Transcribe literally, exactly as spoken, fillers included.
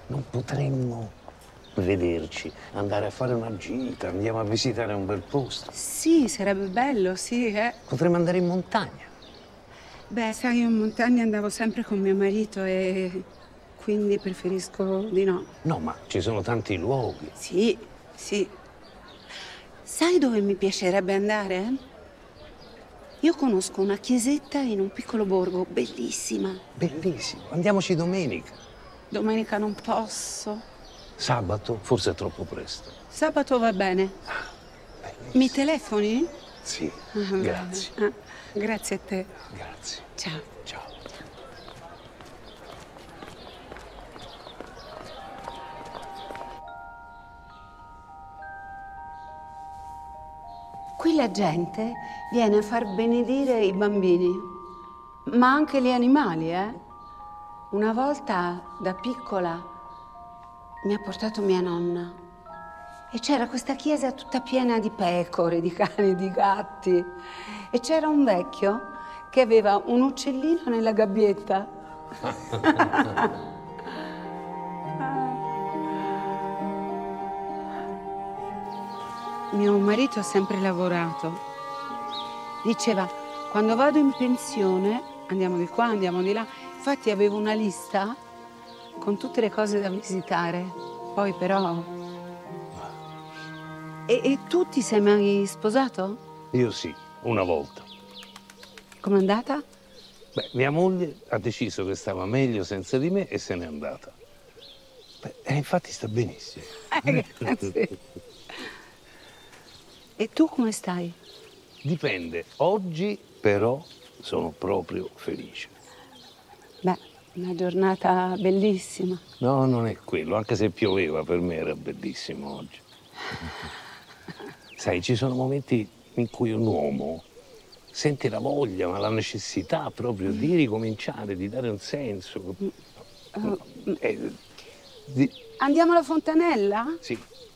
Non potremmo vederci, andare a fare una gita, andiamo a visitare un bel posto. Sì, sarebbe bello, sì, eh. Potremmo andare in montagna. Beh, sai, io in montagna andavo sempre con mio marito e quindi preferisco di no. No, ma ci sono tanti luoghi. Sì, sì. Sai dove mi piacerebbe andare? Io conosco una chiesetta in un piccolo borgo, bellissima. Bellissimo. Andiamoci domenica. Domenica non posso. Sabato forse è troppo presto. Sabato va bene. Bellissimo. Mi telefoni? Sì, Ah, grazie. ah, grazie a te. Grazie. Ciao. Ciao. Qui la gente viene a far benedire i bambini, ma anche gli animali, eh? Una volta, da piccola, mi ha portato mia nonna e c'era questa chiesa tutta piena di pecore, di cani, di gatti e c'era un vecchio che aveva un uccellino nella gabbietta. Mio marito ha sempre lavorato. Diceva, quando vado in pensione, andiamo di qua, andiamo di là. Infatti avevo una lista con tutte le cose da visitare. Poi però... E, e tu ti sei mai sposato? Io sì, una volta. Com'è andata? Beh, mia moglie ha deciso che stava meglio senza di me e se n'è andata. Beh, e infatti sta benissimo. Eh, grazie. E tu come stai? Dipende. Oggi però sono proprio felice. Beh, una giornata bellissima. No, non è quello, anche se pioveva per me era bellissimo oggi. Sai, ci sono momenti in cui un uomo sente la voglia, ma la necessità proprio di ricominciare, di dare un senso. Uh, Eh, di- Andiamo alla fontanella? Sì,